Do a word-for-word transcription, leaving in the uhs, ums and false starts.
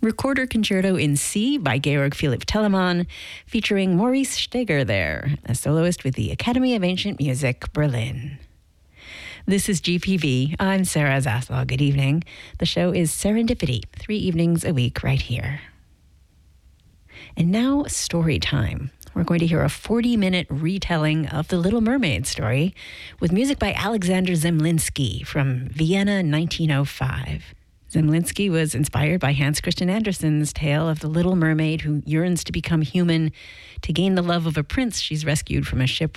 Recorder Concerto in C by Georg Philipp Telemann, featuring Maurice Steger there, a soloist with the Academy of Ancient Music, Berlin. This is G P V. I'm Sarah Zaslow. Good evening. The show is Serendipity, three evenings a week right here. And now, story time. We're going to hear a forty-minute retelling of the Little Mermaid story with music by Alexander Zemlinsky from Vienna, nineteen oh five. Zemlinsky was inspired by Hans Christian Andersen's tale of the Little Mermaid who yearns to become human to gain the love of a prince she's rescued from a shipwreck.